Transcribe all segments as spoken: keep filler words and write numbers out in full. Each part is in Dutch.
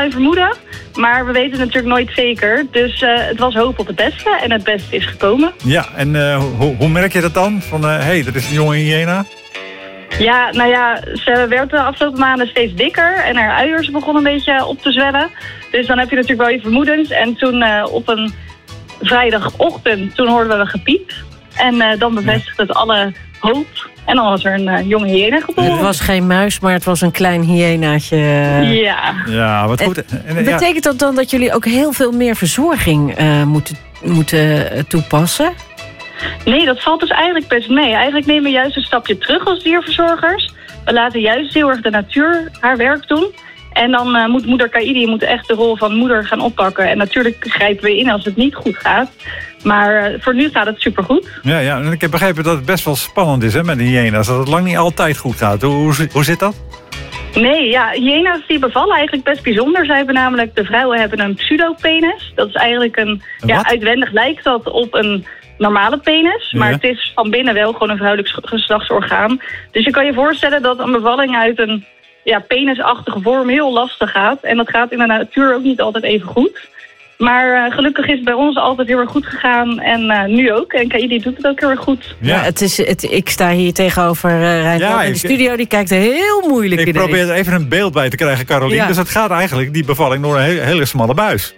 een vermoeden, maar we weten het natuurlijk nooit zeker. Dus uh, het was hoop op het beste en het beste is gekomen. Ja, en uh, hoe, hoe merk je dat dan? Van, hé, uh, hey, dat is een jonge hyena? Ja, nou ja, ze werd de afgelopen maanden steeds dikker en haar uiers begonnen een beetje op te zwellen. Dus dan heb je natuurlijk wel je vermoedens. En toen uh, op een vrijdagochtend, toen hoorden we gepiep. En uh, dan bevestigde het alle hoop. En dan was er een uh, jonge hyena geboren. Het was geen muis, maar het was een klein hyenaatje. Ja. Ja, wat goed. En, en, betekent dat dan dat jullie ook heel veel meer verzorging uh, moeten, moeten toepassen? Nee, dat valt dus eigenlijk best mee. Eigenlijk nemen we juist een stapje terug als dierverzorgers. We laten juist heel erg de natuur haar werk doen. En dan uh, moet moeder Kaidi moet echt de rol van moeder gaan oppakken. En natuurlijk grijpen we in als het niet goed gaat. Maar uh, voor nu gaat het supergoed. Ja, ja, en ik heb begrepen dat het best wel spannend is hè, met de hyena's. Dat het lang niet altijd goed gaat. Hoe, hoe, hoe zit dat? Nee, ja, hyena's die bevallen eigenlijk best bijzonder. Zij hebben namelijk, de vrouwen hebben een pseudopenis. Dat is eigenlijk een, een ja, uitwendig lijkt dat op een normale penis. Maar ja. Het is van binnen wel gewoon een vrouwelijk geslachtsorgaan. Dus je kan je voorstellen dat een bevalling uit een ja, penisachtige vorm heel lastig gaat. En dat gaat in de natuur ook niet altijd even goed. Maar uh, gelukkig is het bij ons altijd heel erg goed gegaan. En uh, nu ook. En Kaidi doet het ook heel erg goed. Ja, ja het is, het, ik sta hier tegenover uh, Reinoud ja, in de studio. Die kijkt er heel moeilijk in. Ik probeer er even een beeld bij te krijgen, Carolien. Ja. Dus het gaat eigenlijk, die bevalling, door een hele, hele smalle buis.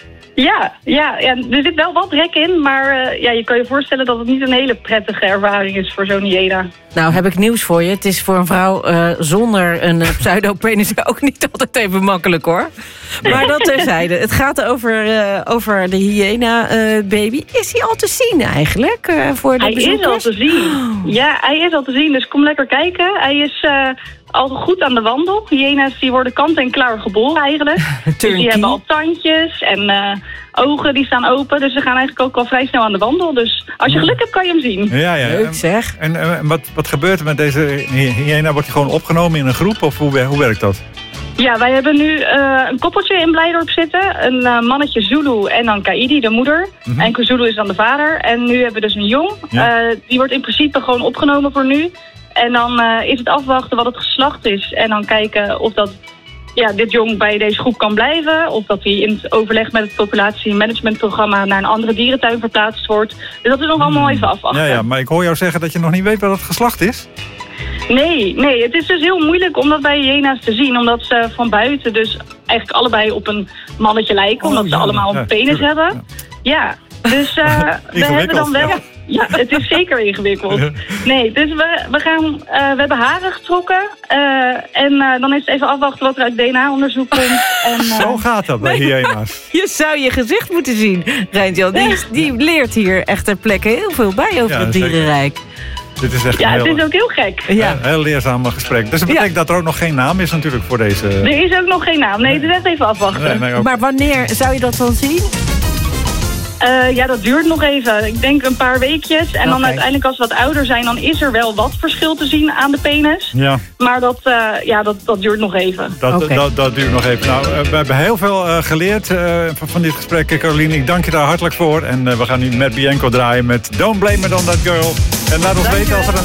Ja, ja, ja, er zit wel wat rek in, maar uh, ja, je kan je voorstellen dat het niet een hele prettige ervaring is voor zo'n hyena. Nou, heb ik nieuws voor je. Het is voor een vrouw uh, zonder een uh, pseudopenis ook niet altijd even makkelijk, hoor. Maar dat terzijde. Het gaat over, uh, over de hyena-baby. Uh, is hij al te zien eigenlijk uh, voor de hij bezoekers? Hij is al te zien. Ja, hij is al te zien, dus kom lekker kijken. Hij is uh, al goed aan de wandel. Hyena's die worden kant-en-klaar geboren eigenlijk. Dus die hebben al tandjes en uh, ogen die staan open. Dus ze gaan eigenlijk ook al vrij snel aan de wandel. Dus als je geluk hebt, kan je hem zien. Ja, ja. Leuk zeg. En, en, en wat, wat gebeurt er met deze hyena? Wordt hij gewoon opgenomen in een groep of hoe, hoe werkt dat? Ja, wij hebben nu uh, een koppeltje in Blijdorp zitten. Een uh, mannetje Zulu en dan Kaidi, de moeder. Mm-hmm. En Zulu is dan de vader. En nu hebben we dus een jong. Ja. Uh, die wordt in principe gewoon opgenomen voor nu. En dan uh, is het afwachten wat het geslacht is. En dan kijken of dat, ja, dit jong bij deze groep kan blijven. Of dat hij in het overleg met het populatiemanagementprogramma naar een andere dierentuin verplaatst wordt. Dus dat is nog allemaal even afwachten. Ja, ja, maar ik hoor jou zeggen dat je nog niet weet wat het geslacht is. Nee, nee, het is dus heel moeilijk om dat bij hyena's te zien. Omdat ze van buiten dus eigenlijk allebei op een mannetje lijken. Omdat oh, ja, ze allemaal ja, een penis ja, hebben. Ja, ja dus uh, we hebben dan wel... Ja. Ja, het is zeker ingewikkeld. Nee, dus we, we, gaan, uh, we hebben haren getrokken. Uh, en uh, dan is het even afwachten wat er uit D N A-onderzoek komt. En, uh... Zo gaat dat bij hyena's. Je zou je gezicht moeten zien, Reintje. Die, die leert hier echt ter plekke heel veel bij over ja, het dierenrijk. Dit is echt ja, een heel, het is ook heel gek. Ja. Een heel leerzaam gesprek. Dus dat betekent ja. dat er ook nog geen naam is natuurlijk voor deze... Er is ook nog geen naam. Nee, het is echt even afwachten. Nee, nee, maar wanneer zou je dat dan zien? Uh, ja, dat duurt nog even. Ik denk een paar weekjes. En dan okay. uiteindelijk als we wat ouder zijn, dan is er wel wat verschil te zien aan de penis. Ja. Maar dat, uh, ja, dat, dat duurt nog even. Dat, okay. dat, dat duurt nog even. Nou, uh, we hebben heel veel uh, geleerd uh, van, van dit gesprek, Caroline. Ik dank je daar hartelijk voor. En uh, we gaan nu met Bianco draaien met Don't Blame It On That Girl. En laat ons dank weten als er een